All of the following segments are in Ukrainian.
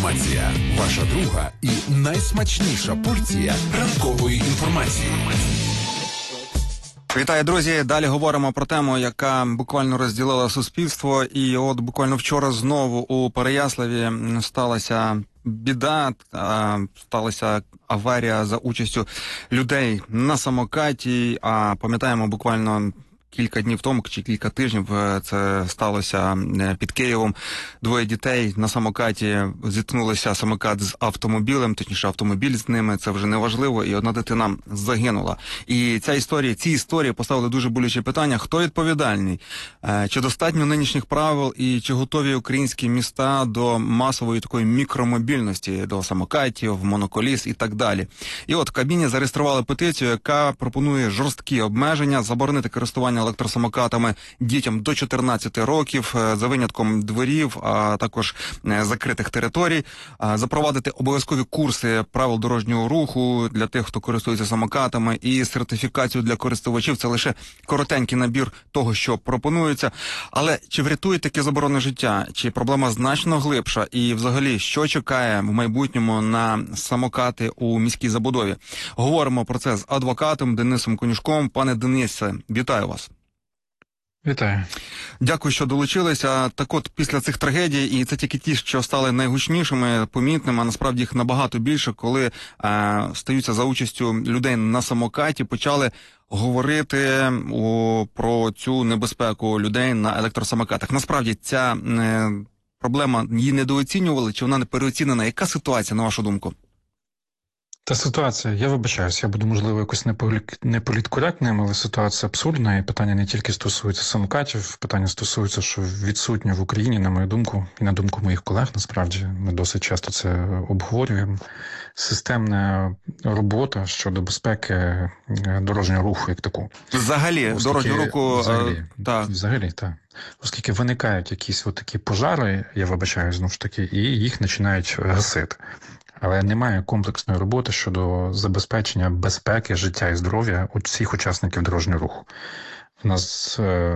інформація. Ваша друга і найсмачніша порція ранкової інформації. Вітаю, друзі! Далі говоримо про тему, яка буквально розділила суспільство. І от буквально вчора знову у Переяславі сталася біда, сталася аварія за участю людей на самокаті. А пам'ятаємо, буквально кілька днів тому, чи кілька тижнів, це сталося під Києвом. Двоє дітей на самокаті зіткнулися, самокат з автомобілем, точніше автомобіль з ними, це вже не важливо, і одна дитина загинула. І ці історії поставили дуже болюче питання, хто відповідальний? Чи достатньо нинішніх правил і чи готові українські міста до масової такої мікромобільності, до самокатів, моноколіс і так далі? І от в Кабміні зареєстрували петицію, яка пропонує жорсткі обмеження, заборонити користування електросамокатами дітям до 14 років, за винятком дворів, а також закритих територій, запровадити обов'язкові курси правил дорожнього руху для тих, хто користується самокатами, і сертифікацію для користувачів. Це лише коротенький набір того, що пропонується. Але чи врятує таке заборони життя? Чи проблема значно глибша? І взагалі, що чекає в майбутньому на самокати у міській забудові? Говоримо про це з адвокатом Денисом Конюшком. Пане Денисе, вітаю вас. Вітаю. Дякую, що долучилися. Так от, після цих трагедій, і це тільки ті, що стали найгучнішими, помітними, а насправді їх набагато більше, коли стаються за участю людей на самокаті, почали говорити про цю небезпеку людей на електросамокатах. Насправді, ця проблема, її недооцінювали, чи вона не переоцінена? Яка ситуація, на вашу думку? Та ситуація, я вибачаюсь, я буду, можливо, якось не політкоректним, але ситуація абсурдна, і питання не тільки стосується самокатів, питання стосується, що відсутнє в Україні, на мою думку, і на думку моїх колег, насправді, ми досить часто це обговорюємо, системна робота щодо безпеки дорожнього руху як таку. Взагалі, дорожнього руху... Взагалі, так. Оскільки виникають якісь такі пожари, я вибачаю, знову ж таки, і їх починають гасити. Але немає комплексної роботи щодо забезпечення безпеки, життя і здоров'я у всіх учасників дорожнього руху. У нас,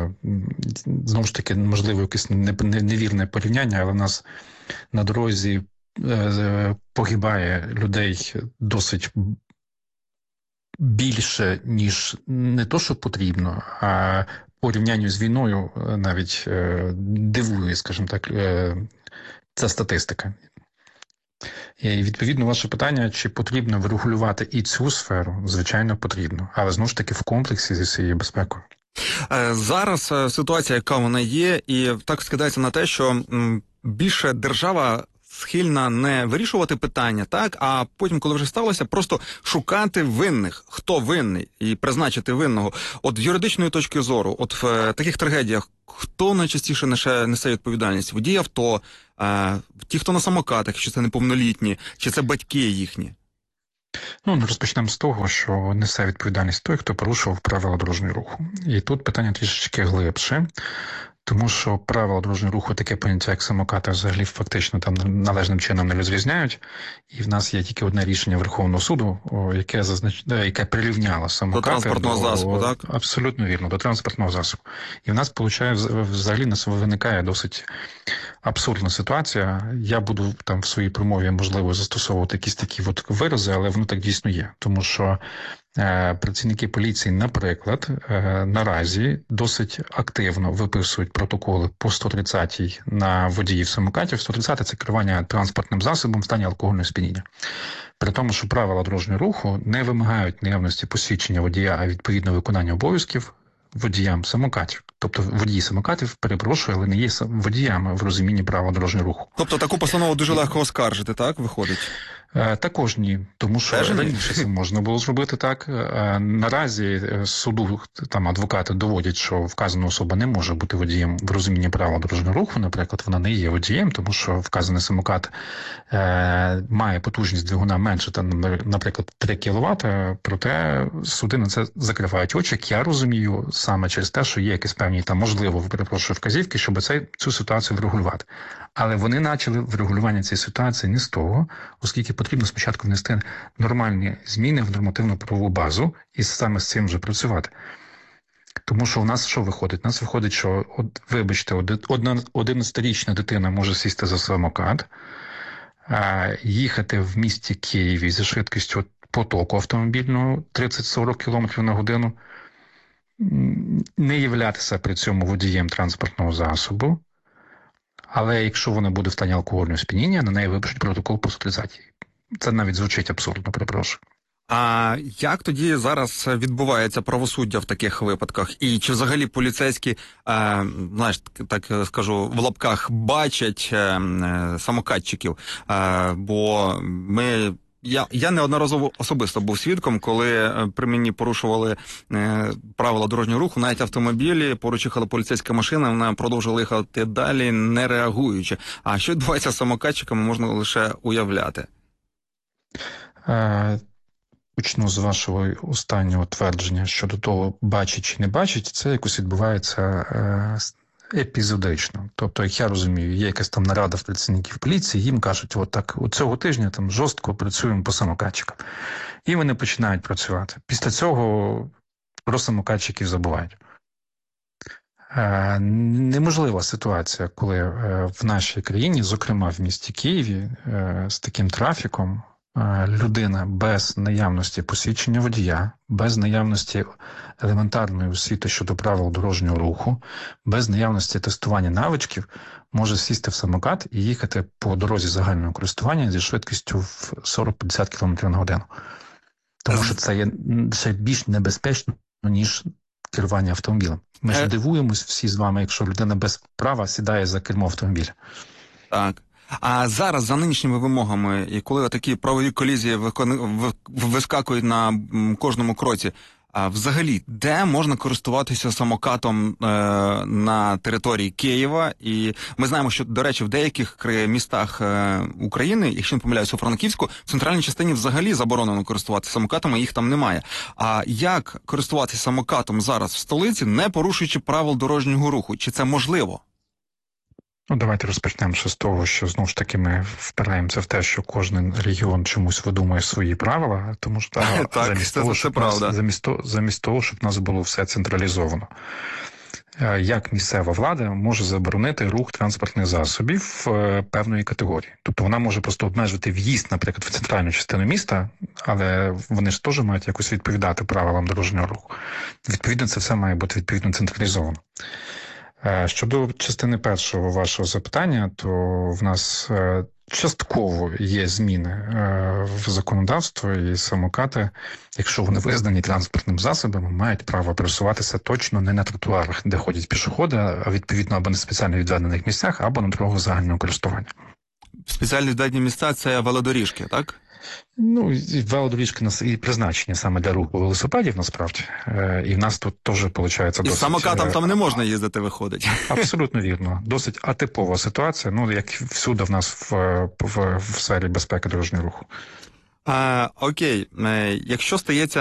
знову ж таки, можливо, якесь невірне порівняння, але в нас на дорозі погибає людей досить більше, ніж не то, що потрібно, а в порівнянні з війною навіть дивує, скажімо так, ця статистика. І, відповідно, ваше питання, чи потрібно врегулювати і цю сферу? Звичайно, потрібно. Але, знову ж таки, в комплексі зі своєю безпекою. Зараз ситуація, яка вона є, і так скидається на те, що більше держава схильна не вирішувати питання, так, а потім, коли вже сталося, просто шукати винних, хто винний, і призначити винного. От з юридичної точки зору, от в таких трагедіях, хто найчастіше несе відповідальність? Водії авто, ті, хто на самокатах, чи це неповнолітні, чи це батьки їхні? Розпочнемо з того, що несе відповідальність той, хто порушував правила дорожнього руху. І тут питання трішечки глибше. Тому що правила дорожнього руху, таке поняття, як самокати, взагалі фактично там належним чином не розрізняють. І в нас є тільки одне рішення Верховного суду, яке прирівняло самокати до транспортного засобу, так? Абсолютно вірно, до транспортного засобу. І в нас, взагалі, виникає досить абсурдна ситуація. Я буду там в своїй промові, можливо, застосовувати якісь такі вирази, але воно так дійсно є. Тому що працівники поліції, наприклад, наразі досить активно виписують протоколи по 130-й на водіїв самокатів. 130 – це керування транспортним засобом в стані алкогольного сп'яніння. При тому, що правила дорожнього руху не вимагають наявності посвідчення водія, а відповідно виконання обов'язків водіям самокатів. Тобто водії самокатів, перепрошую, але не є водіями в розумінні правил дорожнього руху. Тобто таку постанову дуже легко оскаржити, так, виходить? Також ні, тому що раніше це можна було зробити так. Наразі суду там адвокати доводять, що вказана особа не може бути водієм в розумінні правил дорожнього руху. Наприклад, вона не є водієм, тому що вказаний самокат має потужність двигуна менше, наприклад, 3 кВт, проте суди на це закривають очі, як я розумію, саме через те, що є якісь певні там, можливо, перепрошую, вказівки, щоб цю ситуацію врегулювати. Але вони почали врегулювання цієї ситуації не з того, оскільки потрібно спочатку внести нормальні зміни в нормативно-правову базу і саме з цим вже працювати. Тому що у нас що виходить? У нас виходить, що, вибачте, 11-річна дитина може сісти за самокат, їхати в місті Києві зі швидкістю потоку автомобільного 30-40 км на годину, не являтися при цьому водієм транспортного засобу, але якщо вона буде в стані алкогольного сп'яніння, на неї випишуть протокол по соціалізації. Це навіть звучить абсурдно, перепрошую. А як тоді зараз відбувається правосуддя в таких випадках? І чи взагалі поліцейські, знаєш, так скажу, в лапках бачать самокатчиків? Бо я неодноразово особисто був свідком, коли при мені порушували правила дорожнього руху, навіть автомобілі, поруч їхала поліцейська машина, вона продовжувала їхати далі, не реагуючи. А що відбувається з самокатчиками, можна лише уявляти. Почну з вашого останнього твердження щодо того, бачить чи не бачить, це якось відбувається епізодично. Тобто, як я розумію, є якась там нарада в працівників поліції, їм кажуть, отак, цього тижня там жорстко працюємо по самокатчикам. І вони починають працювати. Після цього про самокатчиків забувають. Неможлива ситуація, коли в нашій країні, зокрема в місті Києві, з таким трафіком, людина без наявності посвідчення водія, без наявності елементарної освіти щодо правил дорожнього руху, без наявності тестування навичків може сісти в самокат і їхати по дорозі загального користування зі швидкістю в 40-50 км на годину. Тому що це є ще більш небезпечно, ніж керування автомобілем. Ми ж дивуємось всі з вами, якщо людина без права сідає за кермо автомобіля. Так. А зараз, за нинішніми вимогами, і коли такі правові колізії вискакують на кожному кроці, взагалі, де можна користуватися самокатом на території Києва? І ми знаємо, що, до речі, в деяких містах України, якщо не помиляюсь, у Франківську, в центральній частині взагалі заборонено користуватися самокатами, їх там немає. А як користуватися самокатом зараз в столиці, не порушуючи правил дорожнього руху? Чи це можливо? Ну, давайте розпочнемо ще з того, що, знову ж таки, ми впираємося в те, що кожен регіон чомусь видумує свої правила, тому що замість того, щоб в нас було все централізовано. Як місцева влада може заборонити рух транспортних засобів певної категорії? Тобто вона може просто обмежити в'їзд, наприклад, в центральну частину міста, але вони ж теж мають якось відповідати правилам дорожнього руху. Відповідно, це все має бути відповідно централізовано. Щодо частини першого вашого запитання, то в нас частково є зміни в законодавство, і самокати, якщо вони визнані транспортним засобом, мають право пересуватися точно не на тротуарах, де ходять пішоходи, а відповідно або на спеціально відведених місцях, або на дорогах загального користування. Спеціально відведені місця – це велодоріжки, так? Ну, велодоріжки і призначені саме для руху велосипедів, насправді. І в нас тут теж, виходить, досить... І з самокатом там не можна їздити, виходить. Абсолютно вірно. Досить атипова ситуація, ну, як всюди в нас в сфері безпеки дорожнього руху. Окей. Якщо стається